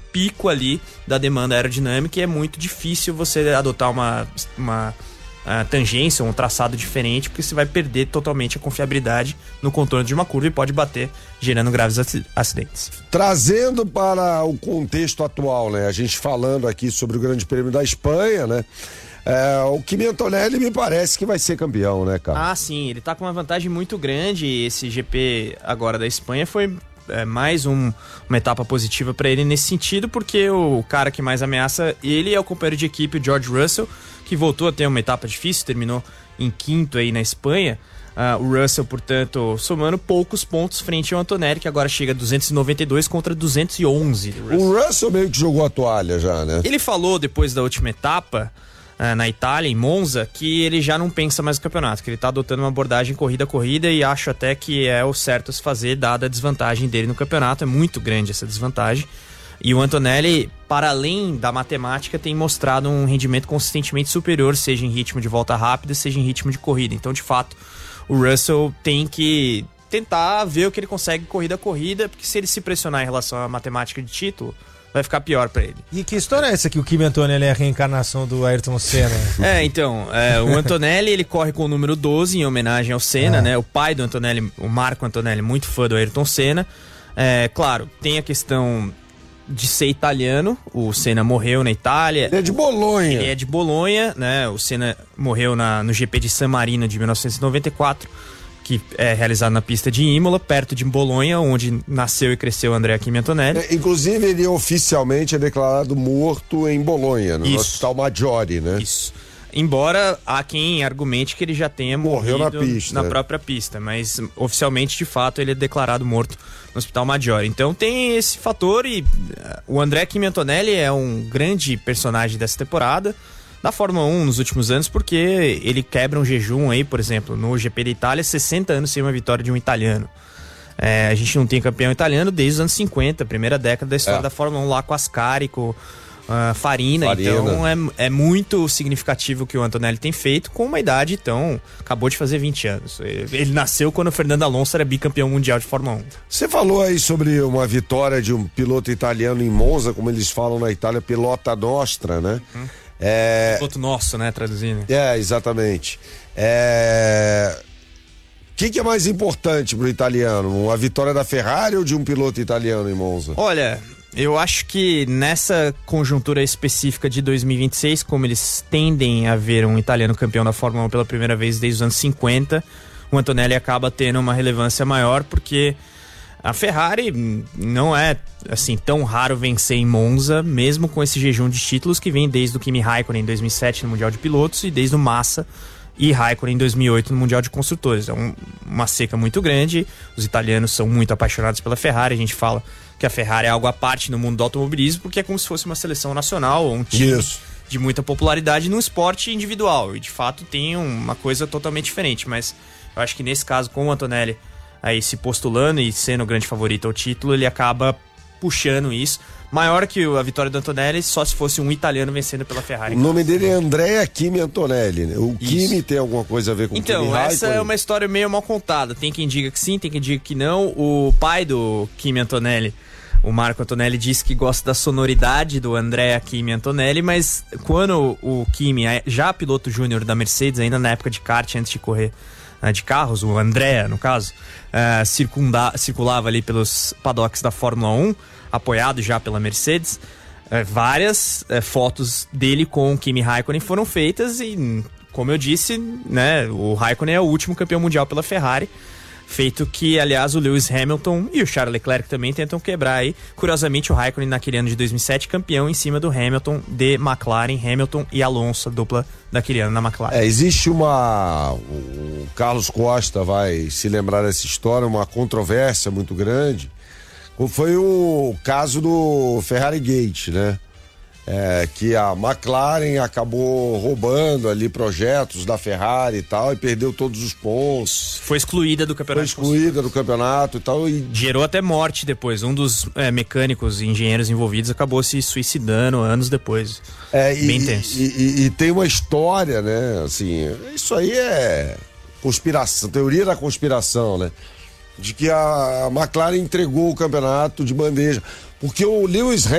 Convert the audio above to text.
pico ali da demanda aerodinâmica e é muito difícil você adotar uma tangência, um traçado diferente, porque você vai perder totalmente a confiabilidade no contorno de uma curva e pode bater, gerando graves acidentes. Trazendo para o contexto atual, né? A gente falando aqui sobre o Grande Prêmio da Espanha, né? O Kimi Antonelli me parece que vai ser campeão, né, cara? Ah, sim, ele tá com uma vantagem muito grande. Esse GP agora da Espanha foi mais uma etapa positiva para ele nesse sentido, porque o cara que mais ameaça ele é o companheiro de equipe, o George Russell, que voltou a ter uma etapa difícil, terminou em quinto aí na Espanha. O Russell, portanto, somando poucos pontos frente ao Antonelli, que agora chega a 292 contra 211. O Russell meio que jogou a toalha já, né? Ele falou depois da última etapa, na Itália, em Monza, que ele já não pensa mais no campeonato, que ele tá adotando uma abordagem corrida a corrida e acho até que é o certo a se fazer, dada a desvantagem dele no campeonato. É muito grande essa desvantagem. E o Antonelli, para além da matemática, tem mostrado um rendimento consistentemente superior, seja em ritmo de volta rápida, seja em ritmo de corrida. Então, de fato, o Russell tem que tentar ver o que ele consegue corrida a corrida, porque se ele se pressionar em relação à matemática de título, vai ficar pior pra ele. E que história é essa que o Kimi Antonelli é a reencarnação do Ayrton Senna? O Antonelli, ele corre com o número 12 em homenagem ao Senna, né? O pai do Antonelli, o Marco Antonelli, muito fã do Ayrton Senna. Claro, tem a questão de ser italiano. O Senna morreu na Itália. Ele é de Bolonha. Ele é de Bolonha, né? O Senna morreu no GP de San Marino de 1994, que é realizado na pista de Imola, perto de Bolonha, onde nasceu e cresceu o Andrea Kimi Antonelli. Inclusive, ele oficialmente é declarado morto em Bolonha, no Hospital Maggiore, né? Isso. Embora há quem argumente que ele já tenha morrido na própria pista, mas oficialmente, de fato, ele é declarado morto no Hospital Maggiore. Então tem esse fator e o Andrea Kimi Antonelli é um grande personagem dessa temporada da Fórmula 1 nos últimos anos, porque ele quebra um jejum aí, por exemplo, no GP da Itália, 60 anos sem uma vitória de um italiano. A gente não tem campeão italiano desde os anos 50, primeira década da história da Fórmula 1, lá com Ascari, com Farina. Então é muito significativo o que o Antonelli tem feito com uma idade, então acabou de fazer 20 anos. Ele nasceu quando o Fernando Alonso era bicampeão mundial de Fórmula 1. Você falou aí sobre uma vitória de um piloto italiano em Monza, como eles falam na Itália, pilota nostra, né? Piloto nosso, né, traduzindo. Exatamente. O que é mais importante pro italiano? A vitória da Ferrari ou de um piloto italiano em Monza? Olha, eu acho que nessa conjuntura específica de 2026, como eles tendem a ver um italiano campeão da Fórmula 1 pela primeira vez desde os anos 50, o Antonelli acaba tendo uma relevância maior, porque a Ferrari não é assim tão raro vencer em Monza, mesmo com esse jejum de títulos que vem desde o Kimi Raikkonen em 2007 no Mundial de Pilotos e desde o Massa e Raikkonen em 2008 no Mundial de Construtores. É uma seca muito grande, os italianos são muito apaixonados pela Ferrari, a gente fala que a Ferrari é algo à parte no mundo do automobilismo, porque é como se fosse uma seleção nacional ou um time de muita popularidade num esporte individual, e de fato tem uma coisa totalmente diferente, mas eu acho que nesse caso, com o Antonelli aí se postulando e sendo o grande favorito ao título, ele acaba puxando isso. Maior que a vitória do Antonelli, só se fosse um italiano vencendo pela Ferrari. O nome dele é Andrea Kimi Antonelli, né? O Kimi tem alguma coisa a ver com o Kimi Raikkonen? Então, essa é uma história meio mal contada. Tem quem diga que sim, tem quem diga que não. O pai do Kimi Antonelli, o Marco Antonelli, disse que gosta da sonoridade do Andrea Kimi Antonelli, mas quando o Kimi, já piloto júnior da Mercedes, ainda na época de kart, antes de correr de carros, o Andrea, no caso, circulava ali pelos paddocks da Fórmula 1, apoiado já pela Mercedes, várias fotos dele com o Kimi Raikkonen foram feitas e, como eu disse, né, o Raikkonen é o último campeão mundial pela Ferrari, feito que, aliás, o Lewis Hamilton e o Charles Leclerc também tentam quebrar aí. Curiosamente, o Raikkonen naquele ano de 2007, campeão em cima do Hamilton de McLaren, Hamilton e Alonso, a dupla daquele ano na McLaren. Existe o Carlos Costa vai se lembrar dessa história, uma controvérsia muito grande. Foi o caso do Ferrari Gate, né? Que a McLaren acabou roubando ali projetos da Ferrari e tal, e perdeu todos os pontos. Foi excluída do campeonato. E tal. E gerou até morte depois. Um dos mecânicos e engenheiros envolvidos acabou se suicidando anos depois. Bem tenso. E tem uma história, né? Assim, isso aí é conspiração, teoria da conspiração, né? De que a McLaren entregou o campeonato de bandeja. Porque o Lewis